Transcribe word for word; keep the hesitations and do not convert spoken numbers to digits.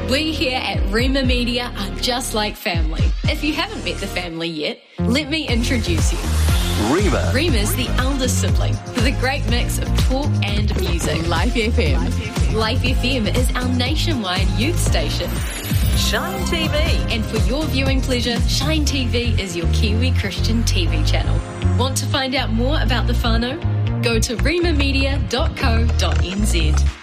We here at Rima Media are just like family. If you haven't met the family yet, let me introduce you. Rima. Rima's the eldest sibling with a great mix of talk and music. Life F M. Life F M is our nationwide youth station. Shine T V. And for your viewing pleasure, Shine T V is your Kiwi Christian T V channel. Want to find out more about the whānau? Go to rima media dot co dot n z.